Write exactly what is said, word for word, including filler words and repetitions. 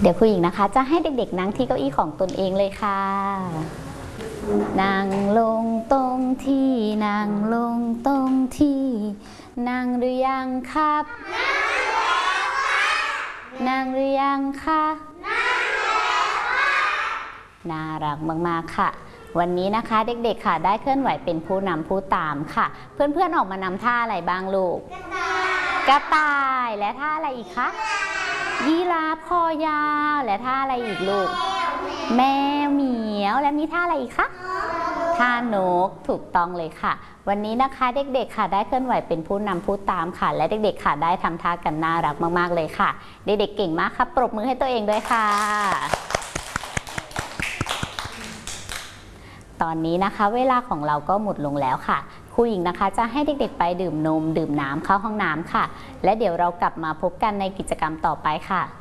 เดี๋ยวครูหญิงนะคะจะให้เด็กๆนั่งที่เก้าอี้ของตนเองเลยค่ะนั่งลงตรงที่นั่งลงตรงที่นั่งหรือยังครับนั่งหรือยังคะน่ารักมากๆค่ะวันนี้นะคะเด็กๆค่ะได้เคลื่อนไหวเป็นผู้นำผู้ตามค่ะเพื่อนๆออกมานำท่าอะไรบ้างลูกกระต่ายและท่าอะไรอีกคะยีราฟคอยาวและท่าอะไรอีกลูกแมวเหมียวและมีท่าอะไรอีกคะท่านกถูกต้องเลยค่ะวันนี้นะคะเด็กๆค่ะได้เคลื่อนไหวเป็นผู้นำผู้ตามค่ะและเด็กๆค่ะได้ทำท่ากันน่ารักมากๆเลยค่ะเด็กๆเก่งมากครับปรบมือให้ตัวเองด้วยค่ะตอนนี้นะคะเวลาของเราก็หมดลงแล้วค่ะครูหญิงนะคะจะให้เด็กๆไปดื่มนมดื่มน้ำเข้าห้องน้ำค่ะและเดี๋ยวเรากลับมาพบกันในกิจกรรมต่อไปค่ะ